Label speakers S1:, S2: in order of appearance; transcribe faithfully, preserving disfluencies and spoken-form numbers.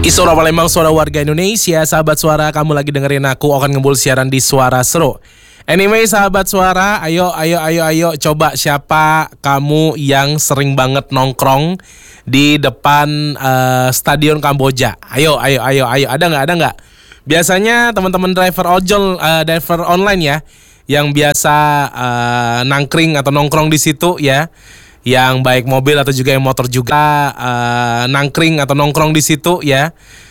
S1: Suara Palembang, suara warga Indonesia. Sahabat suara, kamu lagi dengerin aku akan ngebul siaran di Suara Seru. Anyway, sahabat suara, ayo, ayo, ayo, ayo, coba siapa kamu yang sering banget nongkrong di depan uh, Stadion Kamboja? Ayo, ayo, ayo, ayo, ada nggak, ada nggak? Biasanya teman-teman driver ojol, uh, driver online ya, yang biasa uh, nangkring atau nongkrong di situ ya. Yang baik mobil atau juga yang motor juga uh, nangkring atau nongkrong di situ ya.